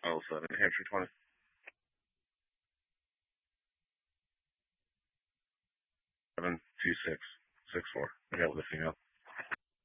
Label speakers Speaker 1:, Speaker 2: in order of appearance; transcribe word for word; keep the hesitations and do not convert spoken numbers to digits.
Speaker 1: Oh, seven, New Hampshire twenty. Seven two six six four. I got with a female.